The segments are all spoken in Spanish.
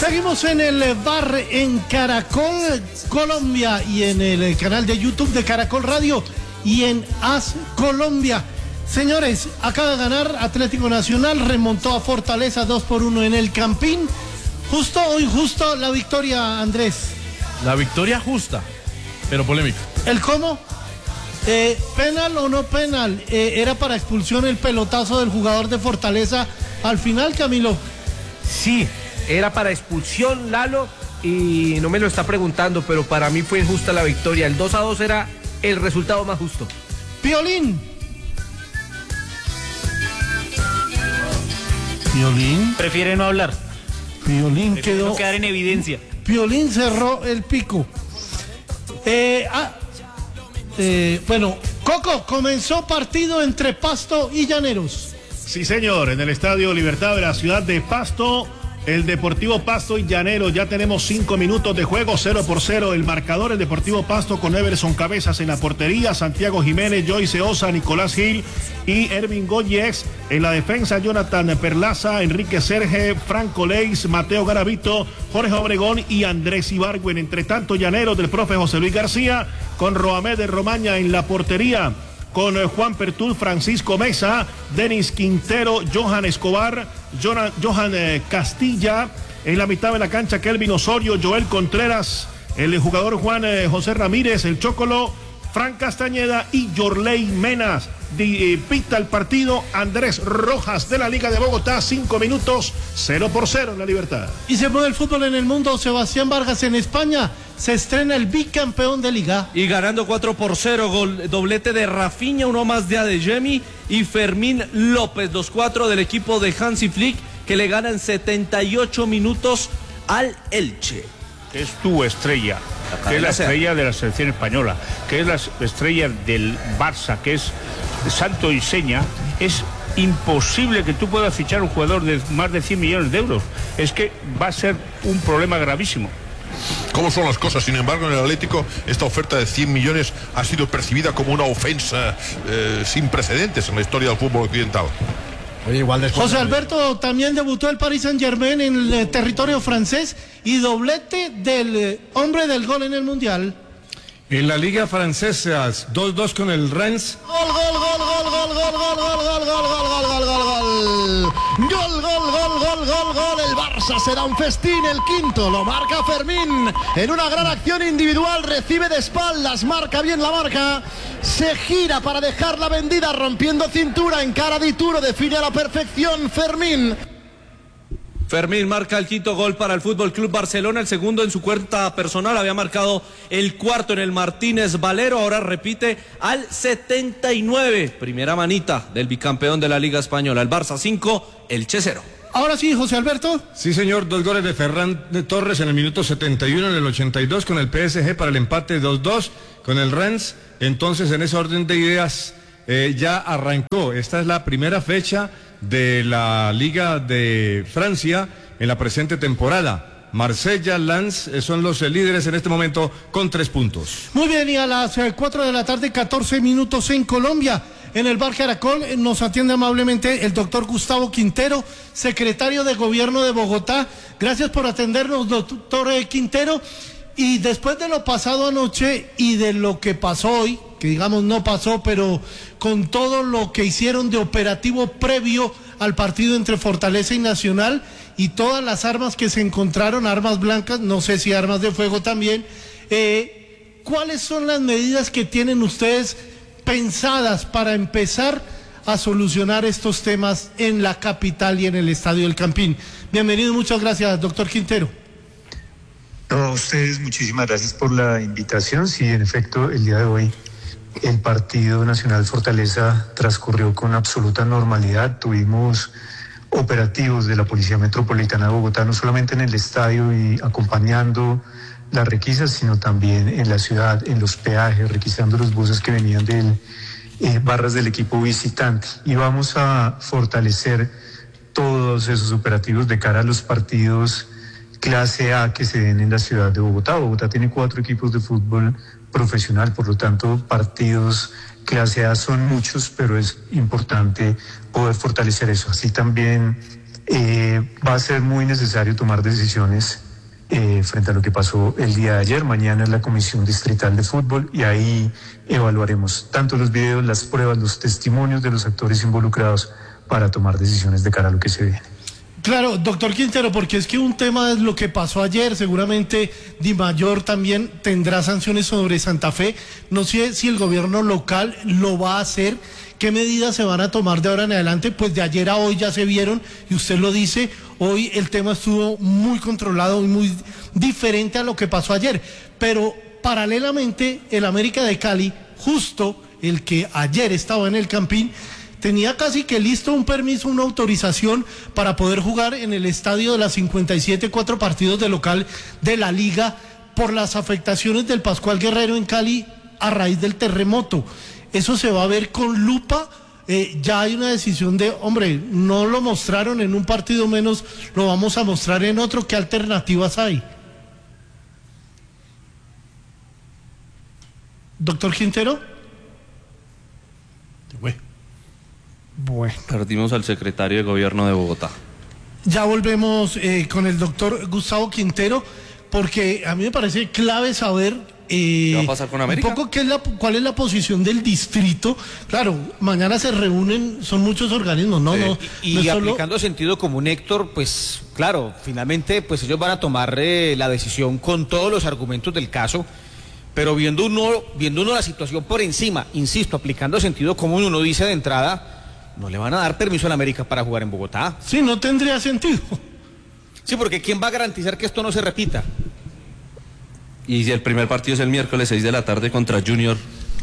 Seguimos en el bar en Caracol Colombia y en el canal de YouTube de Caracol Radio y en AS Colombia. Señores, acaba de ganar Atlético Nacional, remontó a Fortaleza 2-1 en el Campín. ¿Justo o injusto la victoria, Andrés? La victoria justa, pero polémica. ¿El cómo? ¿Penal o no penal? ¿Era para expulsión el pelotazo del jugador de Fortaleza al final, Camilo? Sí, era para expulsión, Lalo, y no me lo está preguntando, pero para mí fue injusta la victoria. El 2-2 era el resultado más justo. Piolín. Prefiere no hablar. Piolín Prefiere quedó. no quedar en evidencia. Piolín cerró el pico. Bueno, Coco, comenzó partido entre Pasto y Llaneros. Sí, señor, en el Estadio Libertad de la ciudad de Pasto, el Deportivo Pasto y Llaneros. Ya tenemos 5 minutos de juego, 0-0 el marcador. El Deportivo Pasto con Everson Cabezas en la portería, Santiago Jiménez, Joyce Osa, Nicolás Gil y Ervin Goyes. En la defensa, Jonathan Perlaza, Enrique Serge, Franco Leis, Mateo Garavito, Jorge Obregón y Andrés Ibargüen. Entre tanto, Llaneros del profe José Luis García con Roamed de Romaña en la portería, con Juan Pertú, Francisco Mesa, Denis Quintero, Johan Escobar, Johan Castilla, en la mitad de la cancha Kelvin Osorio, Joel Contreras, el jugador Juan José Ramírez, el Chocolo, Fran Castañeda y Yorley Menas. Pita el partido Andrés Rojas de la Liga de Bogotá. 5 minutos, 0-0 en la Libertad. Y se mueve el fútbol en el mundo. Sebastián Vargas en España se estrena el bicampeón de Liga. Y ganando 4-0, doblete de Rafinha, uno más de Adeyemi y Fermín López, 2-4 del equipo de Hansi Flick, que le ganan 78 minutos al Elche. Es tu estrella, que es la estrella de la selección española, que es la estrella del Barça, que es santo y seña. Es imposible que tú puedas fichar un jugador de más de 100 millones de euros. Es que va a ser un problema gravísimo. ¿Cómo son las cosas? Sin embargo, en el Atlético esta oferta de 100 millones ha sido percibida como una ofensa sin precedentes en la historia del fútbol occidental. Oye, igual José Alberto también debutó el Paris Saint-Germain en el territorio francés y doblete del hombre del gol en el Mundial. En la Liga Francesa, 2-2 con el Rennes. Gol. El Barça será un festín, el quinto. Lo marca Fermín. En una gran acción individual, recibe de espaldas, marca bien la marca. Se gira para dejarla vendida, rompiendo cintura, encara Di Turo, define a la perfección Fermín. Fermín marca el quinto gol para el Fútbol Club Barcelona, el segundo en su cuenta personal, había marcado el cuarto en el Martínez Valero, ahora repite al 79, primera manita del bicampeón de la Liga Española, el Barça 5, Elche 0. Ahora sí, José Alberto. Sí, señor, 2 goles de Ferran de Torres en el minuto 71, en el 82 con el PSG para el empate 2-2 con el Rennes. Entonces, en ese orden de ideas, ya arrancó. Esta es la primera fecha de la Liga de Francia en la presente temporada. Marsella, Lens son los líderes en este momento con 3 puntos. Muy bien, y a las 4 de la tarde, 14 minutos en Colombia. En el bar Caracol nos atiende amablemente el doctor Gustavo Quintero, secretario de Gobierno de Bogotá. Gracias por atendernos, doctor Quintero. Y después de lo pasado anoche y de lo que pasó hoy, que digamos no pasó, pero con todo lo que hicieron de operativo previo al partido entre Fortaleza y Nacional y todas las armas que se encontraron, armas blancas, no sé si armas de fuego también, ¿cuáles son las medidas que tienen ustedes pensadas para empezar a solucionar estos temas en la capital y en el Estadio del Campín? Bienvenido, muchas gracias, doctor Quintero. No, a ustedes muchísimas gracias por la invitación. Sí, en efecto, el día de hoy el partido Nacional Fortaleza transcurrió con absoluta normalidad. Tuvimos operativos de la Policía Metropolitana de Bogotá, no solamente en el estadio y acompañando las requisas, sino también en la ciudad, en los peajes, requisando los buses que venían del barras del equipo visitante. Y vamos a fortalecer todos esos operativos de cara a los partidos clase A que se den en la ciudad de Bogotá. Bogotá tiene 4 equipos de fútbol profesional, por lo tanto partidos clase A son muchos, pero es importante poder fortalecer eso. Así también Va a ser muy necesario tomar decisiones frente a lo que pasó el día de ayer. Mañana es la Comisión Distrital de Fútbol y ahí evaluaremos tanto los videos, las pruebas, los testimonios de los actores involucrados para tomar decisiones de cara a lo que se viene. Claro, doctor Quintero, porque es que un tema es lo que pasó ayer, seguramente Di Mayor también tendrá sanciones sobre Santa Fe, no sé si el gobierno local lo va a hacer, qué medidas se van a tomar de ahora en adelante, pues de ayer a hoy ya se vieron y usted lo dice, hoy el tema estuvo muy controlado y muy diferente a lo que pasó ayer, pero paralelamente el América de Cali, justo el que ayer estaba en el Campín, tenía casi que listo un permiso, una autorización para poder jugar en el estadio de las 57, 4 partidos de local de la liga por las afectaciones del Pascual Guerrero en Cali a raíz del terremoto. Eso se va a ver con lupa. Ya hay una decisión de, hombre, no lo mostraron en un partido, menos lo vamos a mostrar en otro. ¿Qué alternativas hay? Doctor Quintero. Bueno. Perdimos al secretario de Gobierno de Bogotá. Ya volvemos con el doctor Gustavo Quintero, porque a mí me parece clave saber ¿qué va a pasar con América? un poco cuál es la posición del distrito. Claro, mañana se reúnen, son muchos organismos, ¿no? Y no aplicando sentido común, Héctor, pues claro, finalmente pues ellos van a tomar la decisión con todos los argumentos del caso, pero viendo uno la situación por encima, insisto, aplicando sentido común, uno dice de entrada, no le van a dar permiso a la América para jugar en Bogotá. Sí, no tendría sentido. Sí, porque ¿quién va a garantizar que esto no se repita? Y el primer partido es el miércoles 6 de la tarde contra Junior.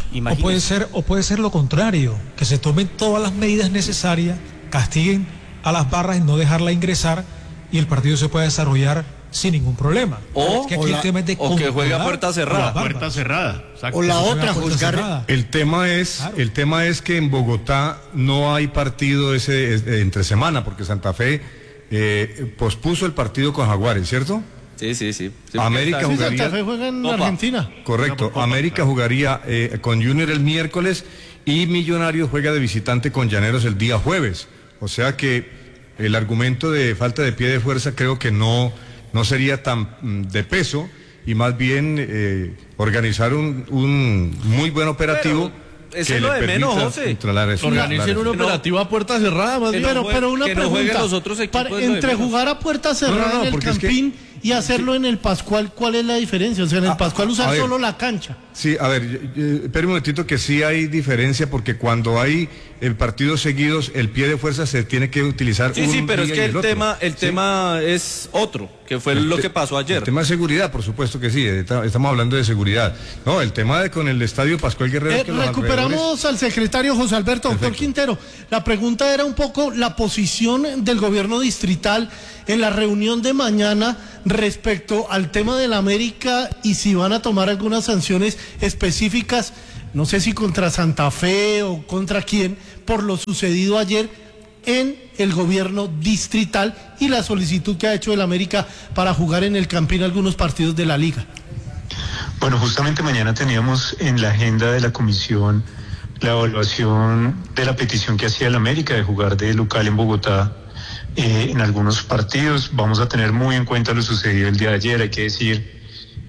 O puede ser lo contrario, que se tomen todas las medidas necesarias, castiguen a las barras y no dejarla ingresar y el partido se pueda desarrollar sin ningún problema. O que juegue a puerta cerrada. Puerta cerrada. O la otra, juzgar. El tema es que en Bogotá no hay partido entre semana, porque Santa Fe pospuso el partido con Jaguares, ¿cierto? Sí. América jugaría. Santa Fe juega en Argentina. Correcto. América jugaría con Junior el miércoles y Millonarios juega de visitante con Llaneros el día jueves. O sea que el argumento de falta de pie de fuerza creo que no sería tan de peso y más bien organizar un muy buen operativo. Eso es lo de menos, José. Organicen un operativo a puerta cerrada, más bien. Pero una pregunta, los otros equipos entre jugar a puerta cerrada en el Campín y hacerlo en el Pascual, ¿cuál es la diferencia? O sea, en el Pascual usar solo la cancha. Sí, a ver, espera un momentito que sí hay diferencia, porque cuando hay partidos seguidos, el pie de fuerza se tiene que utilizar Sí, pero es que el tema es otro, que fue lo que pasó ayer. El tema de seguridad, por supuesto que sí, estamos hablando de seguridad. No, el tema con el estadio Pascual Guerrero. Recuperamos al secretario José Alberto. Doctor Quintero, la pregunta era un poco la posición del gobierno distrital en la reunión de mañana respecto al tema de la América y si van a tomar algunas sanciones específicas, no sé si contra Santa Fe o contra quién, por lo sucedido ayer en el gobierno distrital y la solicitud que ha hecho el América para jugar en el Campín algunos partidos de la liga. Bueno, justamente mañana teníamos en la agenda de la comisión la evaluación de la petición que hacía el América de jugar de local en Bogotá en algunos partidos. Vamos a tener muy en cuenta lo sucedido el día de ayer. Hay que decir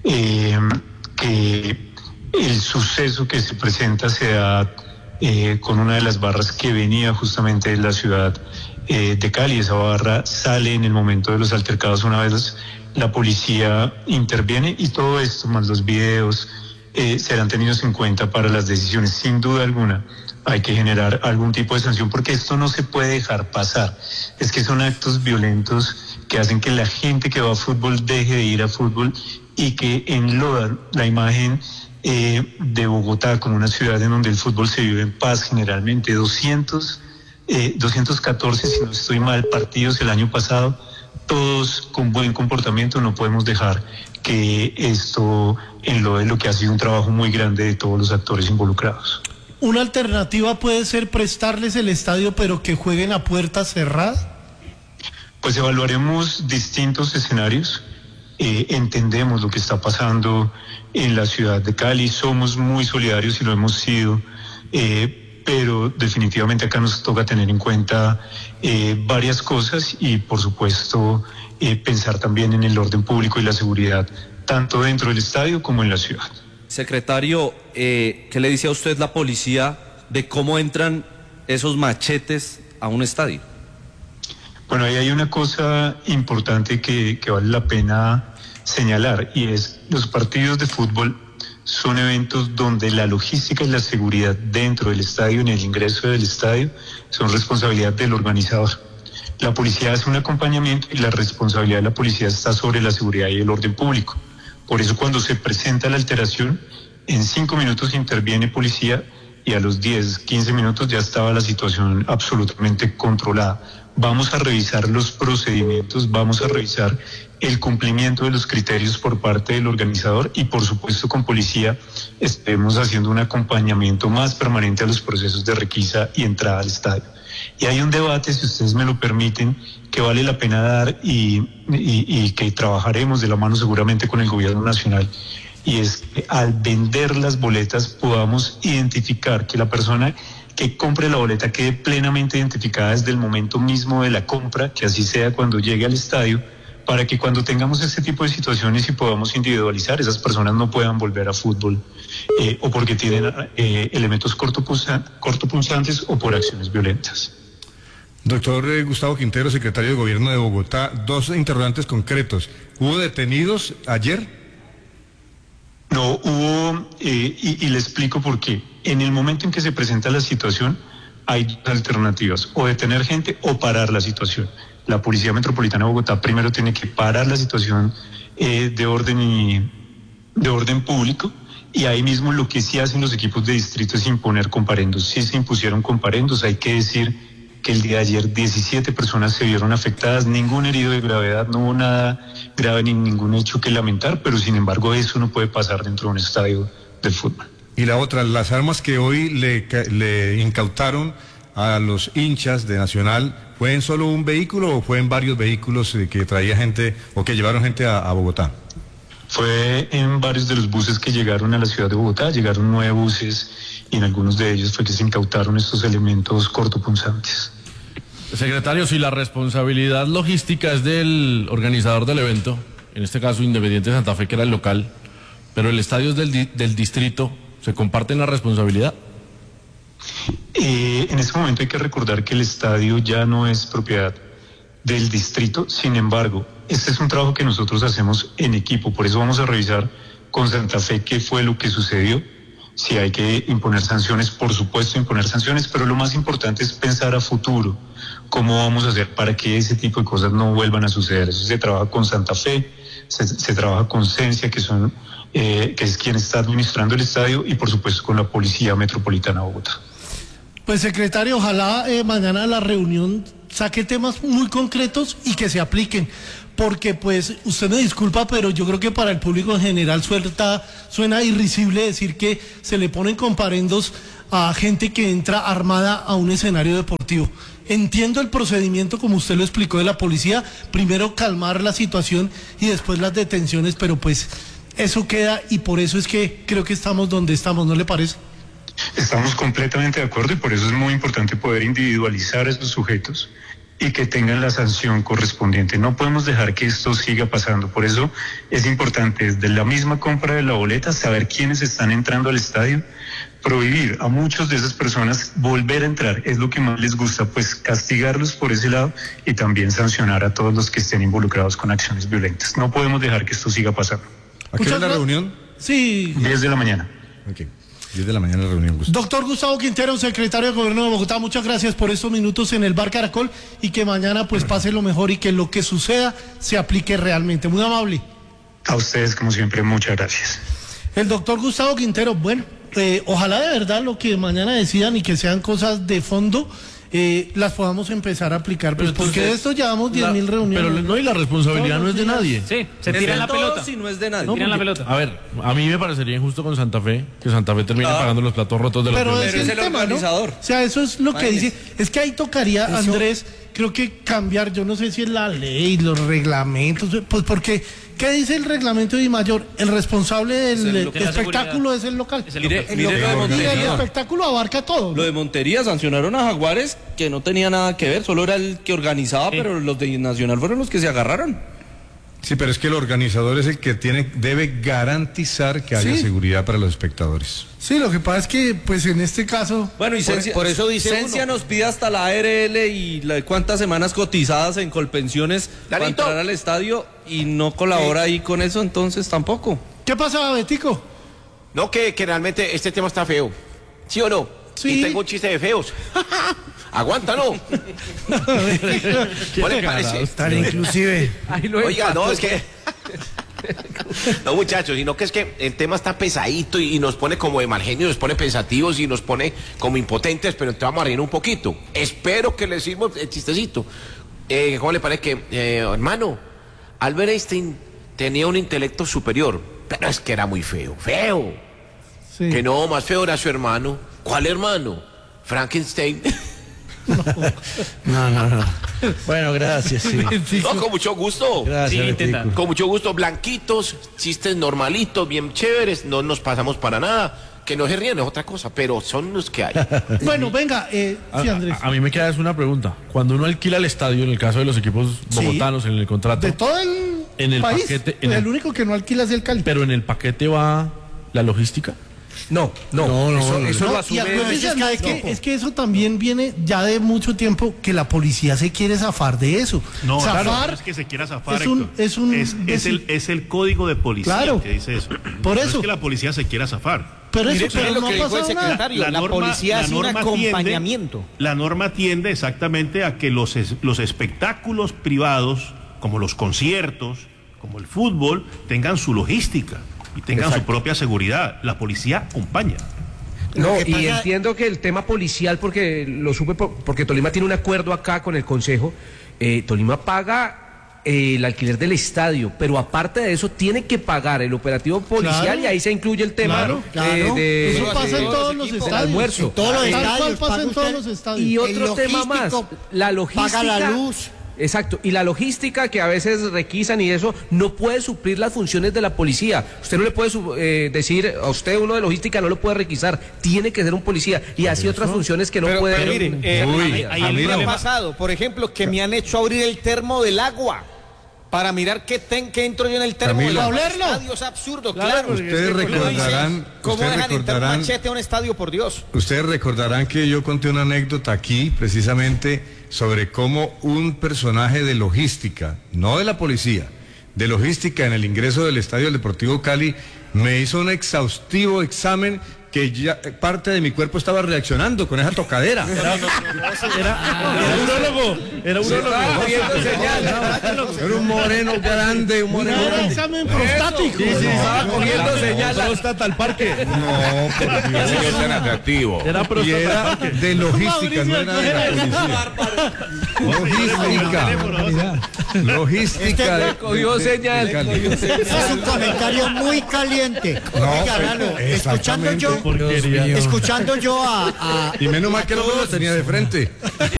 que el suceso que se presenta se da con una de las barras que venía justamente de la ciudad de Cali. Esa barra sale en el momento de los altercados una vez la policía interviene, y todo esto más los videos serán tenidos en cuenta para las decisiones. Sin duda alguna hay que generar algún tipo de sanción, porque esto no se puede dejar pasar. Es que son actos violentos que hacen que la gente que va a fútbol deje de ir a fútbol y que enlodan la imagen de Bogotá como una ciudad en donde el fútbol se vive en paz generalmente. 214, si no estoy mal, partidos el año pasado, todos con buen comportamiento. No podemos dejar que esto enlode lo que ha sido un trabajo muy grande de todos los actores involucrados. ¿Una alternativa puede ser prestarles el estadio pero que jueguen a puerta cerrada? Pues evaluaremos distintos escenarios. Entendemos lo que está pasando en la ciudad de Cali, somos muy solidarios y lo hemos sido pero definitivamente acá nos toca tener en cuenta varias cosas y por supuesto pensar también en el orden público y la seguridad, tanto dentro del estadio como en la ciudad. Secretario, ¿qué le dice a usted la policía de cómo entran esos machetes a un estadio? Bueno, ahí hay una cosa importante que vale la pena señalar, y es los partidos de fútbol son eventos donde la logística y la seguridad dentro del estadio, en el ingreso del estadio, son responsabilidad del organizador. La policía hace un acompañamiento y la responsabilidad de la policía está sobre la seguridad y el orden público. Por eso cuando se presenta la alteración, en 5 minutos interviene policía y a los 10, 15 minutos ya estaba la situación absolutamente controlada. Vamos a revisar los procedimientos, vamos a revisar el cumplimiento de los criterios por parte del organizador y por supuesto con policía estemos haciendo un acompañamiento más permanente a los procesos de requisa y entrada al estadio. Y hay un debate, si ustedes me lo permiten, que vale la pena dar y que trabajaremos de la mano seguramente con el gobierno nacional, y es que al vender las boletas podamos identificar que la persona que compre la boleta quede plenamente identificada desde el momento mismo de la compra, que así sea cuando llegue al estadio, para que cuando tengamos este tipo de situaciones y podamos individualizar, esas personas no puedan volver a fútbol o porque tienen elementos cortopunzantes o por acciones violentas. Doctor Gustavo Quintero, secretario de Gobierno de Bogotá, 2 interrogantes concretos. ¿Hubo detenidos ayer? No hubo, y le explico por qué. En el momento en que se presenta la situación, hay 2 alternativas, o detener gente o parar la situación. La Policía Metropolitana de Bogotá primero tiene que parar la situación de orden público, y ahí mismo lo que sí hacen los equipos de distrito es imponer comparendos. Sí se impusieron comparendos, hay que decir que el día de ayer 17 personas se vieron afectadas, ningún herido de gravedad, no hubo nada grave ni ningún hecho que lamentar, pero sin embargo eso no puede pasar dentro de un estadio de fútbol. Y la otra, las armas que hoy le incautaron a los hinchas de Nacional, ¿fue en solo un vehículo o fue en varios vehículos que traía gente o que llevaron gente a Bogotá? Fue en varios de los buses que llegaron a la ciudad de Bogotá, llegaron 9 buses y en algunos de ellos fue que se incautaron estos elementos cortopunzantes. Secretario, si la responsabilidad logística es del organizador del evento, en este caso Independiente Santa Fe, que era el local, pero el estadio es del distrito, ¿se comparten la responsabilidad? En este momento hay que recordar que el estadio ya no es propiedad del distrito, sin embargo, este es un trabajo que nosotros hacemos en equipo, por eso vamos a revisar con Santa Fe qué fue lo que sucedió. Si hay que imponer sanciones, por supuesto imponer sanciones, pero lo más importante es pensar a futuro, cómo vamos a hacer para que ese tipo de cosas no vuelvan a suceder. Eso se trabaja con Santa Fe, se trabaja con Cencia, que es quien está administrando el estadio, y por supuesto con la Policía Metropolitana de Bogotá. Pues secretario, ojalá mañana la reunión saque temas muy concretos y que se apliquen, porque pues usted me disculpa, pero yo creo que para el público en general suena irrisible decir que se le ponen comparendos a gente que entra armada a un escenario deportivo. Entiendo el procedimiento como usted lo explicó de la policía, primero calmar la situación y después las detenciones, pero pues eso queda, y por eso es que creo que estamos donde estamos, ¿no le parece? Estamos completamente de acuerdo, y por eso es muy importante poder individualizar a estos sujetos y que tengan la sanción correspondiente. No podemos dejar que esto siga pasando. Por eso es importante, desde la misma compra de la boleta, saber quiénes están entrando al estadio, prohibir a muchas de esas personas volver a entrar. Es lo que más les gusta, pues castigarlos por ese lado y también sancionar a todos los que estén involucrados con acciones violentas. No podemos dejar que esto siga pasando. ¿A qué hora es la reunión? Sí. 10 de la mañana. Ok. 10 de la mañana la reunión, Gustavo. Doctor Gustavo Quintero, secretario de Gobierno de Bogotá, muchas gracias por estos minutos en el Bar Caracol, y que mañana pues pase lo mejor y que lo que suceda se aplique realmente. Muy amable. A ustedes, como siempre, muchas gracias. El doctor Gustavo Quintero, bueno, ojalá de verdad lo que mañana decidan y que sean cosas de fondo, las podamos empezar a aplicar, pues, porque de esto llevamos 10.000 reuniones. Pero no, y la responsabilidad no es de nadie. Sí, se tiran la pelota. Si no es de nadie. No, tiran la pelota. A ver, a mí me parecería injusto con Santa Fe, que Santa Fe termine pagando los platos rotos de los pero es el tema, organizador. ¿no? O sea, eso es lo que dice. Es que ahí tocaría, Andrés, creo que cambiar, yo no sé si es la ley, los reglamentos, pues porque, ¿qué dice el reglamento de Dimayor? El responsable del espectáculo es el local. Mire lo de Y Montería. el espectáculo abarca todo. Lo de Montería, sancionaron a Jaguares, que no tenía nada que ver, solo era el que organizaba, pero los de Nacional fueron los que se agarraron. Sí, pero es que el organizador es el que debe garantizar que haya Sí. seguridad para los espectadores. Sí, lo que pasa es que, pues en este caso... Bueno, y Por eso dice Cencia uno. nos pide hasta la ARL y cuántas semanas cotizadas en Colpensiones para Lalito. entrar al estadio y no colabora ahí con eso, entonces tampoco. ¿Qué pasa, Betico? No, que realmente este tema está feo. ¿Sí o no? Sí. Y tengo un chiste de feos. Aguanta, ¿no? ¿No le parece? Tan inclusive. Oiga, no, es que... No, muchachos, sino que es que el tema está pesadito y nos pone como de mal genio, nos pone pensativos y nos pone como impotentes, pero entonces vamos a reír un poquito. Espero que le sirva el chistecito. ¿Cómo le parece que, hermano, Albert Einstein tenía un intelecto superior, pero es que era muy feo, feo? Sí. Que no, más feo era su hermano. ¿Cuál hermano? Frankenstein. No. Bueno, gracias, sí. No, con mucho gusto. Gracias, Sí, intenta. Betico. Con mucho gusto, blanquitos, chistes normalitos, bien chéveres, no nos pasamos para nada. Que no se ríen es otra cosa, pero son los que hay. Bueno, venga, sí, Andrés. A mí me queda es una pregunta. Cuando uno alquila el estadio, en el caso de los equipos bogotanos, en el contrato, De todo el, en el país, paquete, el único que no alquila es el Cali. pero en el paquete va la logística. No. Eso lo No, y asume. acuérdense, es que eso también viene ya de mucho tiempo que la policía se quiere zafar de eso. No, zafar claro, no es que se quiera zafar, es un- Héctor. es un- es el código de policía Claro. que dice eso. Por No eso. es que la policía se quiera zafar. Pero eso, Mire pero lo no que ha dijo el pasado nada. secretario. La policía hace un acompañamiento. La norma tiende exactamente a que los espectáculos privados, como los conciertos, como el fútbol, tengan su logística y tengan su propia seguridad. La policía acompaña. No, y entiendo que el tema policial, porque lo supe, porque Tolima tiene un acuerdo acá con el Consejo, Tolima paga el alquiler del estadio, pero aparte de eso tiene que pagar el operativo policial, Claro. y ahí se incluye el tema Claro. de Eso pasa en todos los del estadios. almuerzo. En todos los Tal estadios cual pasa paga en todos usted. los estadios. Y El otro tema más, logístico la logística. paga la luz. Exacto, y la logística que a veces requisan y eso no puede suplir las funciones de la policía. Usted no le puede decir a usted, uno de logística no lo puede requisar, tiene que ser un policía, y así otras funciones que no puede. Pero miren, Ahí a mí me ha problema. pasado, por ejemplo, que me han hecho abrir el termo del agua para mirar qué entro yo en el termo del Camila. agua. ¿Para olerlo? Estadio es absurdo, Claro, claro. porque Ustedes recordarán, ¿Cómo ustedes dejan entrar un recordarán, machete a un estadio, por Dios? ustedes recordarán que yo conté una anécdota aquí, precisamente, sobre cómo un personaje de logística, no de la policía, de logística en el ingreso del Estadio del Deportivo Cali, me hizo un exhaustivo examen que ya parte de mi cuerpo estaba reaccionando con esa tocadera. Era urólogo. Era urólogo. Era un moreno grande, un moreno. Era examen prostático. Sí, estaba cogiendo señal. Próstata al parque. No, por Dios. tan atractivo. Era Y próstata era al parque. de logística, no era de la policía. Logística de cogió señal. Es un comentario muy caliente. No, Oiga, Lalo, exactamente. escuchando yo a Y menos mal que no me lo tenía de frente.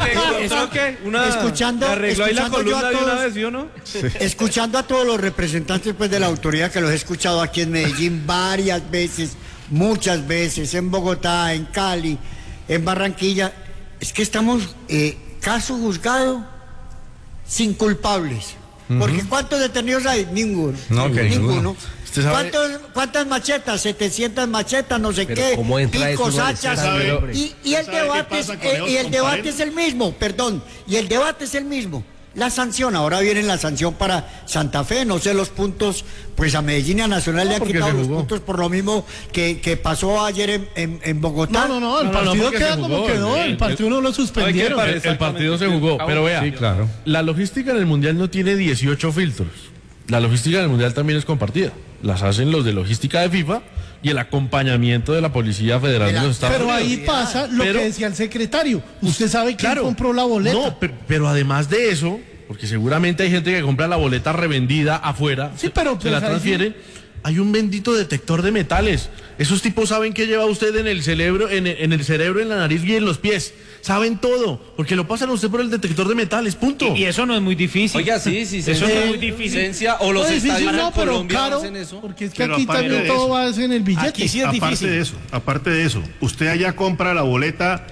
escuchando arregló ahí la escuchando yo a columna de una todos- vez, ¿sí o no? escuchando a todos los representantes pues de la autoridad, que los he escuchado aquí en Medellín varias veces, muchas veces, en Bogotá, en Cali, en Barranquilla, es que estamos caso juzgado sin culpables. Porque ¿cuántos detenidos hay? Ninguno. No, que ninguno. ¿Usted sabe? ¿Cuántas machetas? 700 machetas, no sé Pero qué, ¿cómo entra eso picos, uno al hachas. estadio? Y el ¿Sabe qué debate pasa con ellos y el con debate pared? es el mismo, perdón. Y el debate es el mismo. La sanción, ahora viene la sanción para Santa Fe, no sé los puntos, pues a Medellín y a Nacional le han porque quitado se los jugó. puntos por lo mismo que pasó ayer en Bogotá. No, el No, partido porque queda se como jugó, quedó, el partido no lo suspendieron. El partido se jugó, pero vea, Sí, claro. la logística en el Mundial no tiene 18 filtros. La logística en el Mundial también es compartida. Las hacen los de logística de FIFA y el acompañamiento de la Policía Federal de los Estados Pero Unidos. ahí pasa lo Pero- que decía el secretario. Usted sabe quién compró la boleta. No, pero además de eso, porque seguramente hay gente que compra la boleta revendida afuera, Sí, pero se pues la ahí transfieren. Hay un bendito detector de metales. Esos tipos saben qué lleva usted en el cerebro, en la nariz y en los pies. saben todo, porque lo pasan a usted por el detector de metales, punto. Y eso no es muy difícil. Oiga, sí, eso no es muy difícil. O los estadios no, en pero Colombia caro, hacen eso. porque es que Pero aquí aparte también de todo eso, va en el billete. Aquí sí es difícil. Aparte de eso, usted allá compra la boleta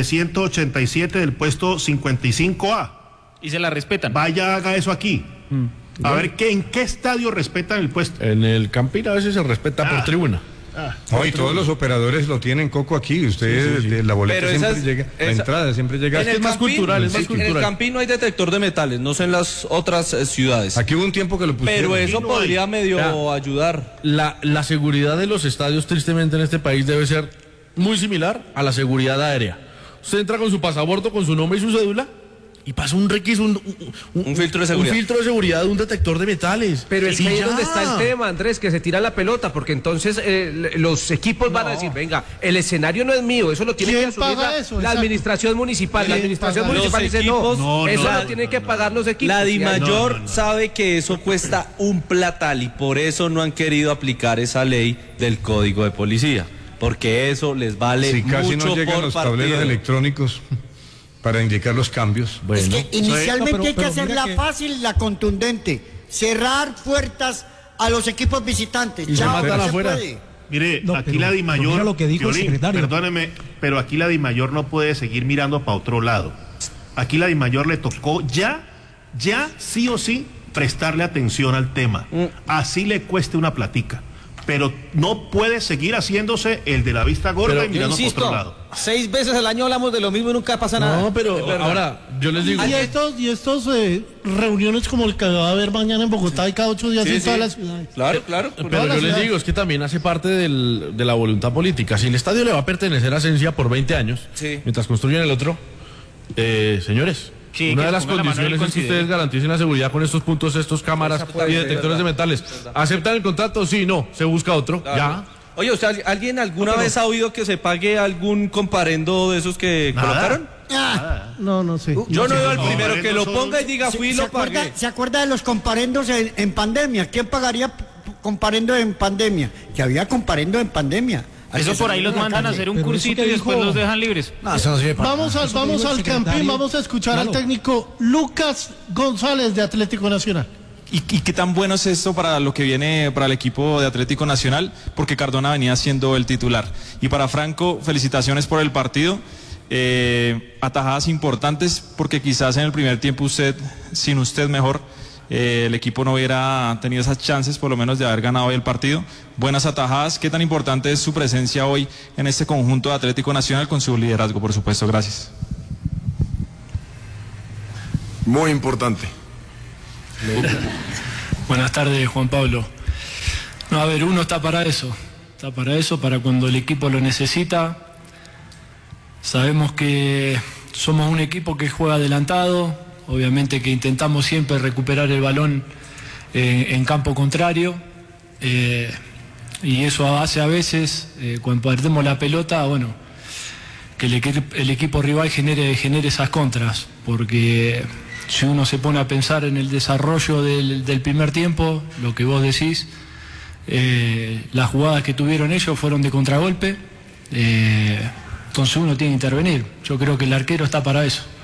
387 del puesto 55A. Y se la respetan. Vaya, haga eso aquí. A ver, ¿en qué estadio respetan el puesto? En el Campín a veces se respeta por tribuna. No, y todos los operadores lo tienen, Coco, aquí. Usted, de la boleta Pero siempre llega, la entrada siempre llega. Es más cultural, es más En el cultural. Campín no hay detector de metales, no sé en las otras ciudades. Aquí hubo un tiempo que lo pusieron. Pero eso no podría hay. medio ayudar. La seguridad de los estadios, tristemente, en este país debe ser muy similar a la seguridad aérea. Usted entra con su pasaporte, con su nombre y su cédula, y pasa un requisito, Un filtro de seguridad. Un filtro de seguridad, un detector de metales. Pero es Y que ahí es ya. donde está el tema, Andrés, que se tira la pelota, porque entonces los equipos van a decir, venga, el escenario no es mío, eso lo tiene ¿Quién que asumir paga la, eso? la Exacto. administración municipal. La ¿Quién administración paga? municipal Los dice, equipos, eso no, lo tienen que pagar los equipos. La Y ahí- DIMAYOR sabe que eso cuesta un platal y por eso no han querido aplicar esa ley del Código de Policía, porque eso les vale Si casi mucho no llegan por los partido. tableros electrónicos para indicar los cambios. Es que inicialmente pero hay que mira hacerla que- fácil, la contundente. Cerrar puertas a los equipos visitantes. Y se Chao, matan no se afuera. puede. Mire, No, aquí pero- la pero DIMAYOR, mira lo que dijo el secretario. perdóneme, pero aquí la DIMAYOR no puede seguir mirando para otro lado. Aquí la DIMAYOR le tocó ya sí o sí prestarle atención al tema. Así le cueste una platica. Pero no puede seguir haciéndose el de la vista gorda Pero y mirando para otro lado. 6 veces al año hablamos de lo mismo y nunca pasa nada. No, pero ahora, yo les digo. Y estos reuniones como el que va a haber mañana en Bogotá y cada 8 días en todas las ciudades. Claro. Pero yo les digo, es que también hace parte de la voluntad política. Si el estadio le va a pertenecer a Esencia por 20 años, Sí. mientras construyen el otro, señores, Sí, una que de las pongan la mano en el condiciones es que ustedes garanticen la seguridad con estos puntos, estos cámaras y detectores de metales. ¿Aceptan el contrato? Sí, no, se busca otro, ya. Oye, ¿usted alguien alguna vez ha oído que se pague algún comparendo de esos que colocaron? No sé. Yo no veo al no, primero que lo son- ponga y diga fui y lo pagué. ¿Se acuerda de los comparendos en pandemia? ¿Quién pagaría comparendo en pandemia? Que había comparendo en pandemia. Eso por ahí los mandan a hacer un Pero eso cursito que y después dijo- los dejan libres. Vamos Eso que dijo al el Campín, secretario. vamos a escuchar al Claro. técnico Lucas González de Atlético Nacional. ¿Y qué tan bueno es esto para lo que viene para el equipo de Atlético Nacional? Porque Cardona venía siendo el titular. Y para Franco, felicitaciones por el partido. Atajadas importantes porque quizás en el primer tiempo sin usted mejor, el equipo no hubiera tenido esas chances por lo menos de haber ganado hoy el partido. Buenas atajadas. ¿Qué tan importante es su presencia hoy en este conjunto de Atlético Nacional con su liderazgo, por supuesto? Gracias. Muy importante. Buenas tardes, Juan Pablo. No, a ver, uno está para eso, para cuando el equipo lo necesita. Sabemos que somos un equipo que juega adelantado, obviamente que intentamos siempre recuperar el balón en campo contrario, y eso hace a veces, cuando perdemos la pelota, bueno, que el equipo rival genere esas contras, porque si uno se pone a pensar en el desarrollo del primer tiempo, lo que vos decís, las jugadas que tuvieron ellos fueron de contragolpe, entonces uno tiene que intervenir. Yo creo que el arquero está para eso.